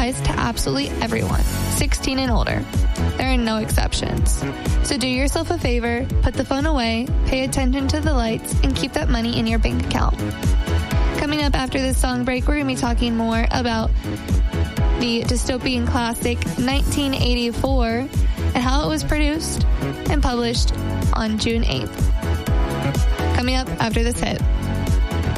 applies to absolutely everyone, 16 and older. There are no exceptions. So do yourself a favor, put the phone away, pay attention to the lights, and keep that money in your bank account. Coming up after this song break, we're going to be talking more about the dystopian classic 1984 and how it was produced and published on June 8th. Coming up after this hit.